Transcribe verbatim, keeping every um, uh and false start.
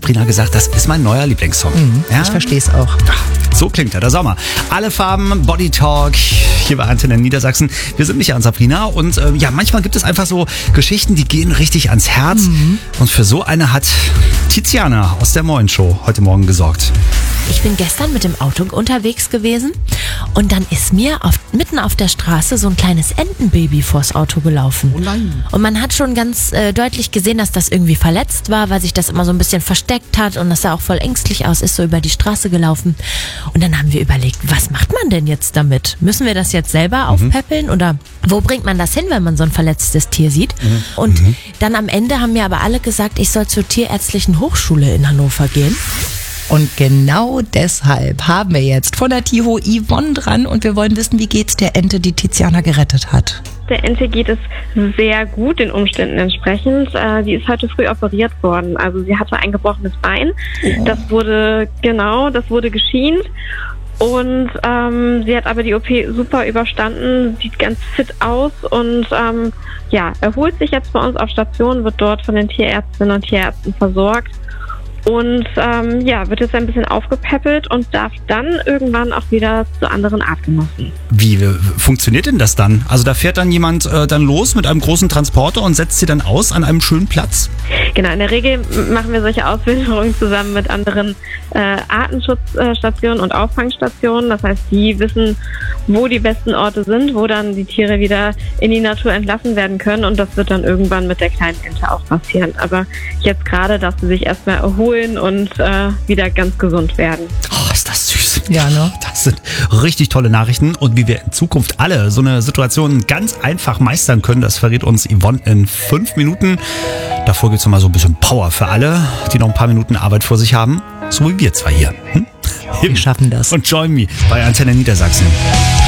Sabrina gesagt, das ist mein neuer Lieblingssong. Mhm, ja? Ich verstehe es auch. Ach, so klingt er, der Sommer. Alle Farben, Body Talk, hier bei Antenne Niedersachsen. Wir sind Micha und Sabrina und äh, ja, manchmal gibt es einfach so Geschichten, die gehen richtig ans Herz. Mhm. Und für so eine hat Tiziana aus der Moin Show heute Morgen gesorgt. Ich bin gestern mit dem Auto unterwegs gewesen und dann ist mir auf, mitten auf der Straße so ein kleines Entenbaby vors Auto gelaufen. Oh nein. Und man hat schon ganz äh, deutlich gesehen, dass das irgendwie verletzt war, weil sich das immer so ein bisschen versteckt hat und das sah auch voll ängstlich aus, ist so über die Straße gelaufen. Und dann haben wir überlegt, was macht man denn jetzt damit? Müssen wir das jetzt selber mhm. aufpäppeln oder wo bringt man das hin, wenn man so ein verletztes Tier sieht? Mhm. Und mhm. dann am Ende haben mir aber alle gesagt, ich soll zur Tierärztlichen Hochschule in Hannover gehen. Und genau deshalb haben wir jetzt von der Tiho Yvonne dran und wir wollen wissen, wie geht's der Ente, die Tiziana gerettet hat. Der Ente geht es sehr gut, den Umständen entsprechend. Äh, die ist heute früh operiert worden. Also sie hatte ein gebrochenes Bein. Oh. Das wurde, genau, das wurde geschient. Und ähm, sie hat aber die O P super überstanden, sieht ganz fit aus und ähm, ja, erholt sich jetzt bei uns auf Station, wird dort von den Tierärztinnen und Tierärzten versorgt. Und ähm, ja, wird jetzt ein bisschen aufgepäppelt und darf dann irgendwann auch wieder zu anderen Artgenossen. Wie äh, funktioniert denn das dann? Also da fährt dann jemand äh, dann los mit einem großen Transporter und setzt sie dann aus an einem schönen Platz? Genau, in der Regel machen wir solche Auswilderungen zusammen mit anderen äh, Artenschutzstationen und Auffangstationen. Das heißt, die wissen, wo die besten Orte sind, wo dann die Tiere wieder in die Natur entlassen werden können. Und das wird dann irgendwann mit der kleinen Ente auch passieren. Aber jetzt gerade darf sie sich erstmal erholen und äh, wieder ganz gesund werden. Oh, ist das süß. Ja, ne? Das sind richtig tolle Nachrichten. Und wie wir in Zukunft alle so eine Situation ganz einfach meistern können, das verrät uns Yvonne in fünf Minuten. Davor gibt es nochmal so ein bisschen Power für alle, die noch ein paar Minuten Arbeit vor sich haben. So wie wir zwei hier. Hm? Wir schaffen das. Und join me bei Antenne Niedersachsen.